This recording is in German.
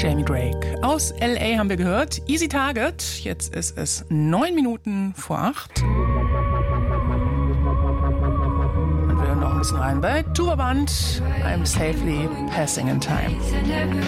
Jamie Drake. Aus L.A. haben wir gehört. Easy Target. Jetzt ist es 9 Minuten vor 8. Und wir hören noch ein bisschen rein bei Tuba Band. I'm safely passing in time.